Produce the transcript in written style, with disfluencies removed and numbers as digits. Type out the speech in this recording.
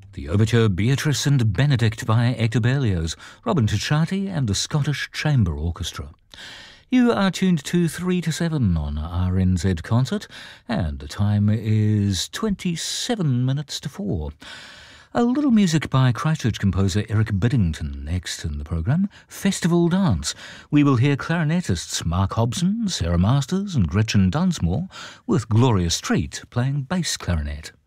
The overture Beatrice and Benedict by Hector Berlioz, Robin Ticciati and the Scottish Chamber Orchestra. You are tuned to 3 to 7 on RNZ Concert, and the time is 27 minutes to 4. A little music by Christchurch composer Eric Biddington. Next in the programme, Festival Dance. We will hear clarinetists Mark Hobson, Sarah Masters and Gretchen Dunsmore, with Gloria Street playing bass clarinet.